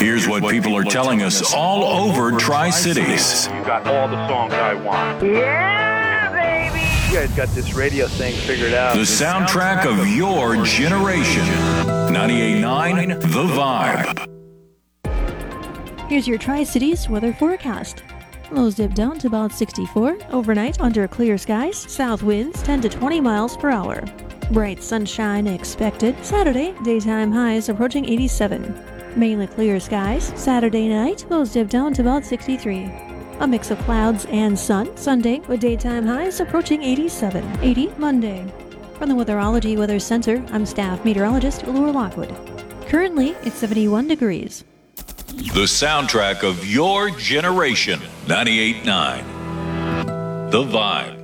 Here's what people are telling us all over Tri-Cities. You got all the songs I want. Yeah, baby! You guys got this radio thing figured out. The soundtrack of your generation. 98.9 The Vibe. Here's your Tri-Cities weather forecast. Lows dip down to about 64. Overnight, under clear skies. South winds 10 to 20 miles per hour. Bright sunshine expected. Saturday, daytime highs approaching 87. Mainly clear skies. Saturday night, lows dip down to about 63. A mix of clouds and sun. Sunday, with daytime highs approaching 87. 80 Monday. From the Weatherology Weather Center, I'm staff meteorologist Laura Lockwood. Currently, it's 71 degrees. The soundtrack of your generation. 98.9 The Vibe.